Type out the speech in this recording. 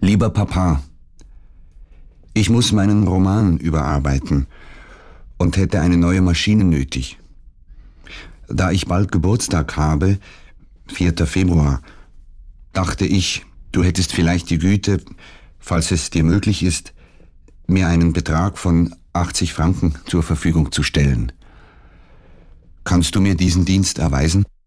Lieber Papa, ich muss meinen Roman überarbeiten und hätte eine neue Maschine nötig. Da ich bald Geburtstag habe, 4. Februar, dachte ich, du hättest vielleicht die Güte, falls es dir möglich ist, mir einen Betrag von 80 Franken zur Verfügung zu stellen. Kannst du mir diesen Dienst erweisen?